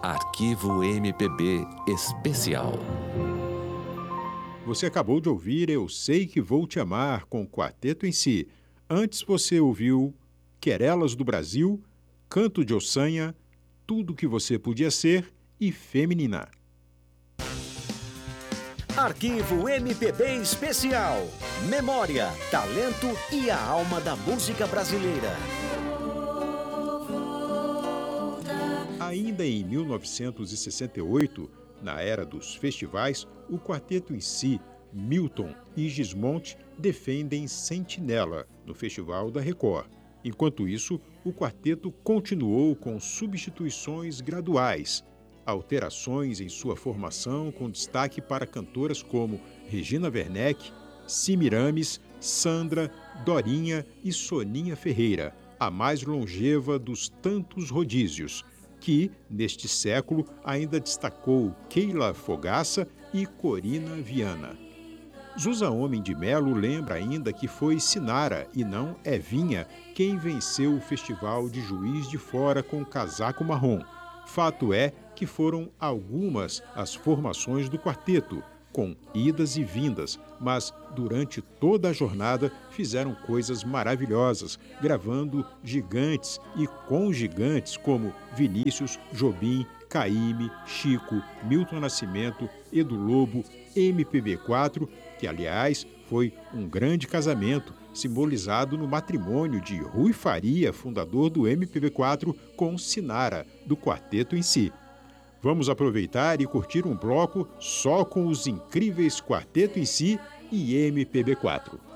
Arquivo MPB Especial. Você acabou de ouvir Eu Sei Que Vou Te Amar, com o quarteto em si. Antes você ouviu Querelas do Brasil, Canto de Ossanha, Tudo Que Você Podia Ser e Feminina. Arquivo MPB Especial. Memória, talento e a alma da música brasileira. Ainda em 1968, na era dos festivais, o quarteto em si, Milton e Gismonte, defendem Sentinela no Festival da Record. Enquanto isso, o quarteto continuou com substituições graduais, alterações em sua formação com destaque para cantoras como Regina Werneck, Semiramis, Sandra, Dorinha e Soninha Ferreira, a mais longeva dos tantos rodízios, que, neste século, ainda destacou Keila Fogaça e Corina Viana. Zusa Homem de Melo lembra ainda que foi Sinara, e não Evinha, quem venceu o Festival de Juiz de Fora com Casaco Marrom. Fato é que foram algumas as formações do quarteto, com idas e vindas, mas durante toda a jornada fizeram coisas maravilhosas, gravando gigantes e com gigantes como Vinícius, Jobim, Caymmi, Chico, Milton Nascimento, Edu Lobo, MPB4, que aliás foi um grande casamento, simbolizado no matrimônio de Rui Faria, fundador do MPB4, com Sinara, do quarteto em si. Vamos aproveitar e curtir um bloco só com os incríveis Quarteto em Si e MPB4.